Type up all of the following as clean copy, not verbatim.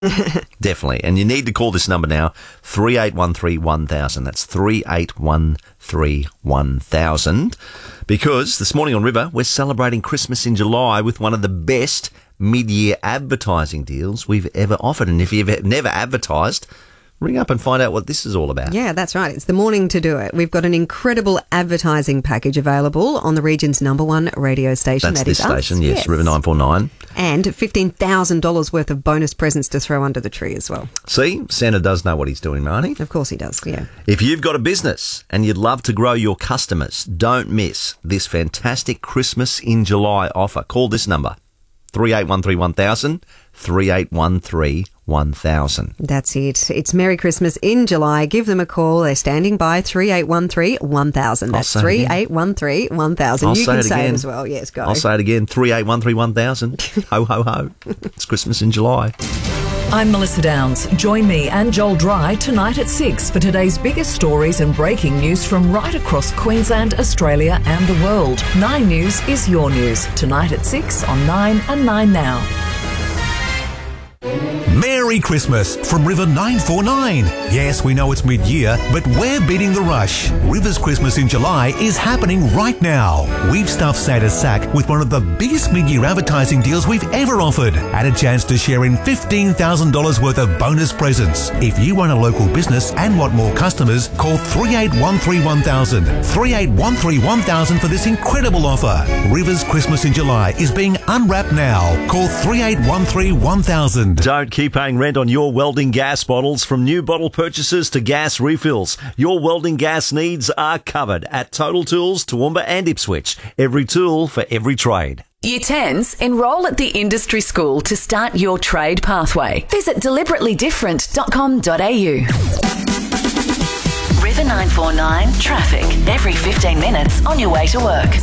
Definitely. And you need to call this number now, 3813 1000. That's 3813 1000. Because this morning on River, we're celebrating Christmas in July with one of the best mid-year advertising deals we've ever offered. And if you've never advertised, ring up and find out what this is all about. Yeah, that's right. It's the morning to do it. We've got an incredible advertising package available on the region's #1 radio station. That's this station, yes, River 949. And $15,000 worth of bonus presents to throw under the tree as well. See, Santa does know what he's doing, Marnie. Of course he does, yeah. If you've got a business and you'd love to grow your customers, don't miss this fantastic Christmas in July offer. Call this number, 3813 1000, 3813 1000. That's it. It's Merry Christmas in July. Give them a call. They're standing by, 3813 1000. That's 3813 1000. You can say it as well. Yes, go. I'll say it again, 3813 1000. Ho, ho, ho. It's Christmas in July. I'm Melissa Downs. Join me and Joel Dry tonight at 6 for today's biggest stories and breaking news from right across Queensland, Australia and the world. 9 News is your news. Tonight at 6 on 9 and 9 Now. Merry Christmas from River 949. Yes, we know it's mid-year, but we're beating the rush. River's Christmas in July is happening right now. We've stuffed Santa's sack with one of the biggest mid-year advertising deals we've ever offered, and a chance to share in $15,000 worth of bonus presents. If you run a local business and want more customers, call 3813 1000. 3813 1000 for this incredible offer. River's Christmas in July is being unwrapped now. Call 3813 1000. Don't keep paying rent on your welding gas bottles. From new bottle purchases to gas refills, your welding gas needs are covered at Total Tools, Toowoomba and Ipswich. Every tool for every trade. Year 10s, enrol at the industry school to start your trade pathway. Visit deliberatelydifferent.com.au. River 949 traffic every 15 minutes on your way to work.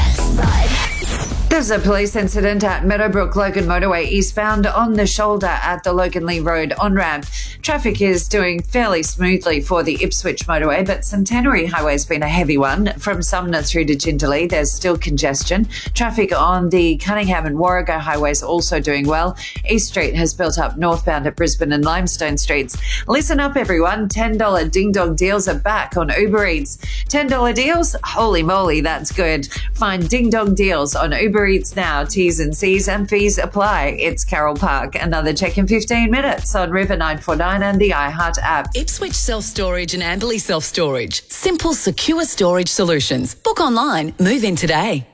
There's a police incident at Meadowbrook Logan Motorway eastbound on the shoulder at the Logan Lee Road on-ramp. Traffic is doing fairly smoothly for the Ipswich Motorway, but Centenary Highway's been a heavy one. From Sumner through to Jindalee, there's still congestion. Traffic on the Cunningham and Warrego highways also doing well. East Street has built up northbound at Brisbane and Limestone Streets. Listen up, everyone. $10 Ding Dong deals are back on Uber Eats. $10 deals? Holy moly, that's good. Find Ding Dong deals on Uber Eats now. T's and C's and fees apply. It's Carroll Park. Another check in 15 minutes on River 949 and the iHeart app. Ipswich Self-Storage and Amberley Self-Storage. Simple, secure storage solutions. Book online. Move in today.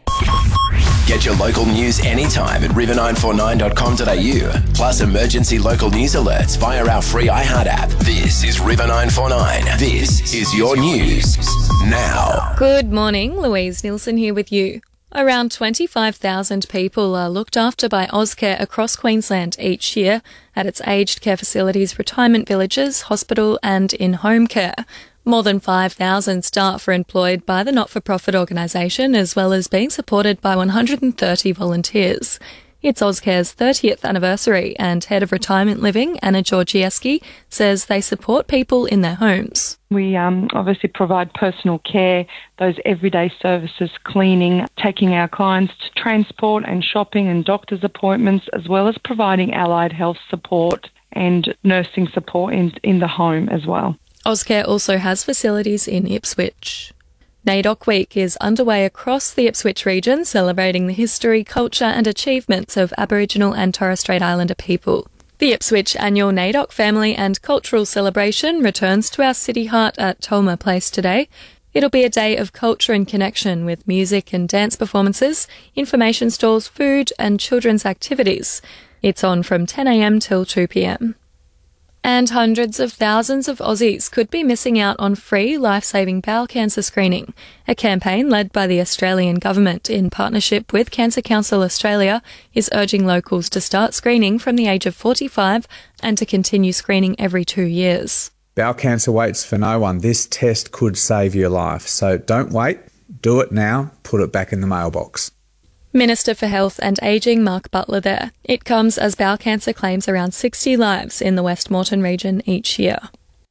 Get your local news anytime at river949.com.au. Plus emergency local news alerts via our free iHeart app. This is River 949. This is your news now. Good morning, Louise Nielsen here with you. Around 25,000 people are looked after by Ozcare across Queensland each year at its aged care facilities, retirement villages, hospital and in-home care. More than 5,000 staff are employed by the not-for-profit organisation, as well as being supported by 130 volunteers. It's Ozcare's 30th anniversary, and Head of Retirement Living, Anna Georgievski, says they support people in their homes. We obviously provide personal care, those everyday services, cleaning, taking our clients to transport and shopping and doctor's appointments, as well as providing allied health support and nursing support in the home as well. Ozcare also has facilities in Ipswich. NAIDOC Week is underway across the Ipswich region, celebrating the history, culture and achievements of Aboriginal and Torres Strait Islander people. The Ipswich annual NAIDOC Family and Cultural Celebration returns to our city heart at Tolmer Place today. It'll be a day of culture and connection with music and dance performances, information stalls, food and children's activities. It's on from 10 a.m. till 2 p.m. And hundreds of thousands of Aussies could be missing out on free life-saving bowel cancer screening. A campaign led by the Australian government in partnership with Cancer Council Australia is urging locals to start screening from the age of 45 and to continue screening every 2 years. Bowel cancer waits for no one. This test could save your life. So don't wait. Do it now. Put it back in the mailbox. Minister for Health and Ageing Mark Butler there. It comes as bowel cancer claims around 60 lives in the West Moreton region each year.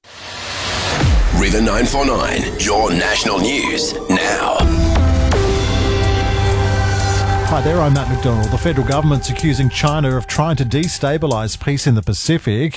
River 949, your national news now. Hi there, I'm Matt McDonald. The federal government's accusing China of trying to destabilise peace in the Pacific.